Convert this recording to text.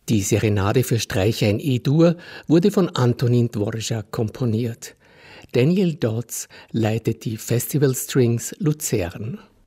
Die Serenade für Streicher in E-Dur wurde von Antonin Dvorak komponiert. Daniel Dodds leitet die Festival Strings Luzern.